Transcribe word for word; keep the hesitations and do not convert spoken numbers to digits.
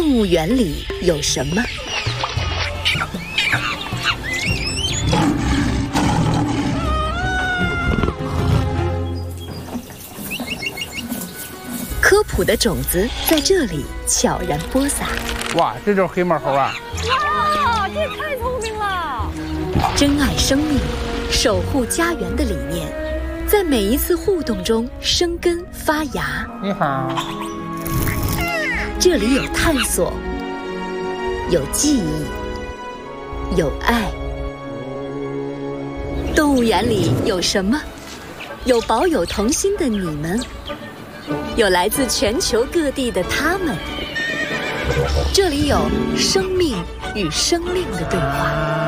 动物园里有什么？科普的种子在这里悄然播撒。 哇，这就是黑毛猴啊！ 哇，这也太聪明了！ 珍爱生命，守护家园的理念，在每一次互动中生根发芽。 你好。 这里有探索，有记忆，有爱。动物园里有什么？有保有童心的你们，有来自全球各地的他们。这里有生命与生命的对话。